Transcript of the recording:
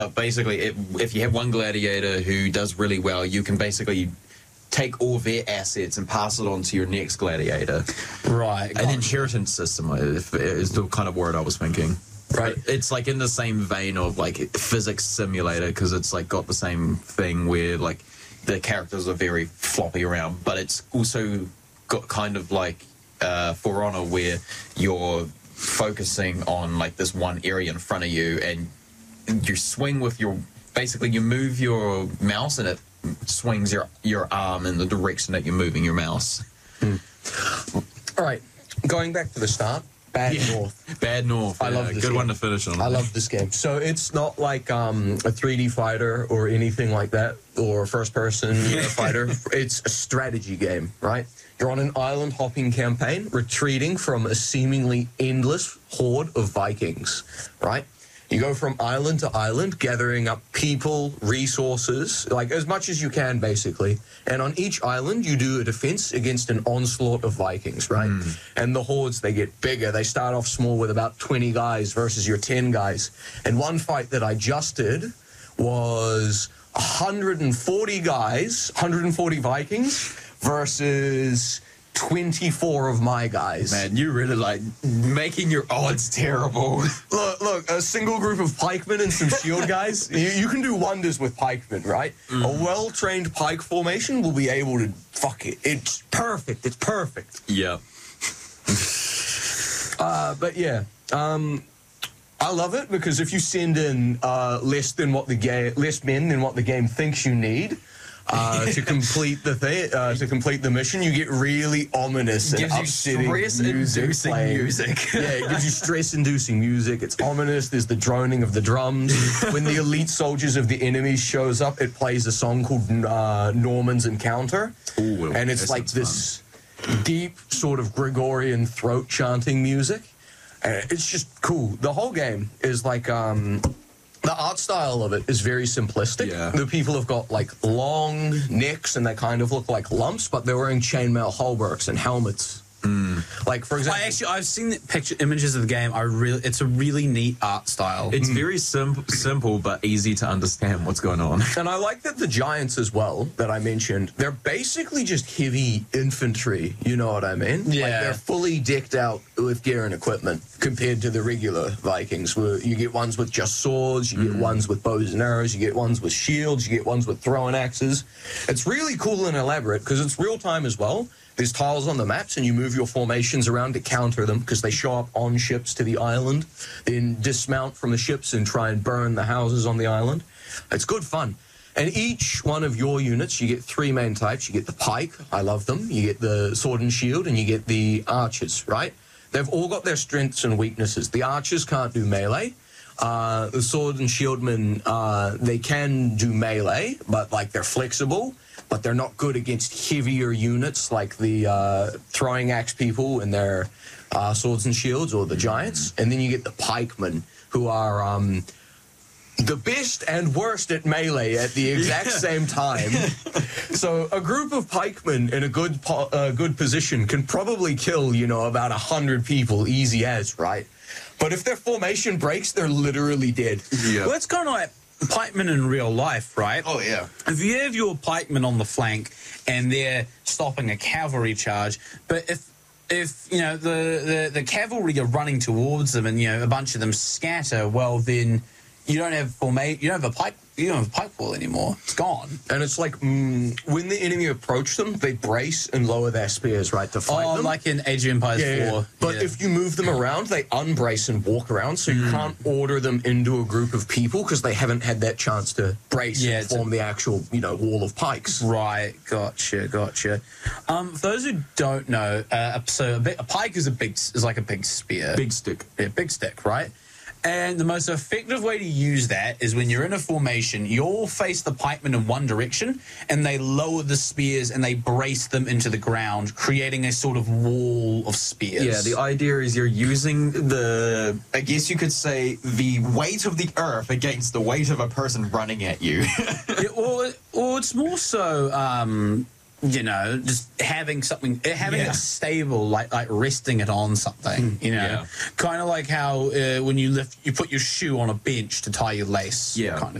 basically, if you have one gladiator who does really well, you can basically take all their assets and pass it on to your next gladiator. Right. An inheritance system is the kind of word I was thinking. Right. It's like in the same vein of like physics simulator, because it's like got the same thing where like the characters are very floppy around, but it's also got kind of like For Honor, where you're focusing on like this one area in front of you, and you swing with you move your mouse, and it swings your arm in the direction that you're moving your mouse. All right, going back to the start. Bad North. Bad North. I love this good game. one to finish on. I love this game. So it's not like a 3D fighter or anything like that, or a first-person fighter. It's a strategy game, right? You're on an island-hopping campaign, retreating from a seemingly endless horde of Vikings, right? You go from island to island, gathering up people, resources, like as much as you can, basically. And on each island, you do a defense against an onslaught of Vikings, right? And the hordes, they get bigger. They start off small with about 20 guys versus your 10 guys. And one fight that I just did was 140 guys, 140 Vikings versus 24 of my guys. Man, you really like making your odds terrible. Look, a single group of pikemen and some shield guys, you can do wonders with pikemen, right? A well-trained pike formation will be able to, fuck it. It's perfect. It's perfect. Yeah. But yeah, I love it because if you send in less men than what the game thinks you need, to complete the mission, you get really ominous and upsetting stress-inducing music. Yeah, it gives you stress-inducing music. It's ominous. There's the droning of the drums. When the elite soldiers of the enemy shows up, it plays a song called Norman's Encounter. Ooh, and it's like this deep sort of Gregorian throat chanting music. And it's just cool. The whole game is like... the art style of it is very simplistic. Yeah. The people have got like long necks and they kind of look like lumps, but they're wearing chainmail halberds and helmets. Like for example, I've seen the images of the game. It's a really neat art style. It's very simple but easy to understand what's going on. and I like that the giants as well that I mentioned, they're basically just heavy infantry. You know what I mean? Yeah. Like they're fully decked out with gear and equipment compared to the regular Vikings, where you get ones with just swords, you get ones with bows and arrows, you get ones with shields, you get ones with throwing axes. It's really cool and elaborate because it's real time as well. There's tiles on the maps, and you move your formations around to counter them because they show up on ships to the island, then dismount from the ships and try and burn the houses on the island. It's good fun. And each one of your units, you get 3 main types. You get the pike, I love them. You get the sword and shield, and you get the archers, right? They've all got their strengths and weaknesses. The archers can't do melee. The sword and shieldmen, they can do melee, but like they're flexible. But they're not good against heavier units like the throwing axe people and their swords and shields, or the giants. And then you get the pikemen, who are the best and worst at melee at the exact same time. So a group of pikemen in a good position can probably kill, about 100 people easy as, right? But if their formation breaks, they're literally dead. Yeah. Well, it's kind of like pikemen in real life, right? Oh, yeah. If you have your pikemen on the flank and they're stopping a cavalry charge, but if the cavalry are running towards them and a bunch of them scatter, well then you don't have a pike wall anymore. It's gone. And it's like when the enemy approach them, they brace and lower their spears, right, to fight them. Like in Age of Empires 4. But if you move them around, they unbrace and walk around, so you can't order them into a group of people because they haven't had that chance to brace and form the actual, wall of pikes. Right, gotcha. For those who don't know, a pike is like a big spear. Big stick. Yeah, big stick, right? And the most effective way to use that is when you're in a formation, you all face the pikemen in one direction, and they lower the spears and they brace them into the ground, creating a sort of wall of spears. Yeah, the idea is you're using I guess you could say, the weight of the earth against the weight of a person running at you. Or it's more so you know, just having something, having Yeah. it stable, like resting it on something, you know, Yeah. kind of like how when you put your shoe on a bench to tie your lace, Yeah. kind of